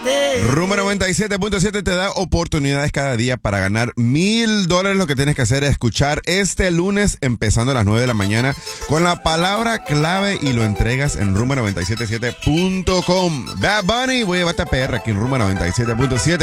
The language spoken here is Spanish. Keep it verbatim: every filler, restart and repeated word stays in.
Rumba noventa y siete punto siete te da oportunidades cada día para ganar mil dólares. Lo que tienes que hacer es escuchar este lunes empezando a las nueve de la mañana con la palabra clave y lo entregas en rumba noventa y siete punto siete punto com. Bad Bunny, voy a llevarte a P R aquí en Rumba noventa y siete punto siete.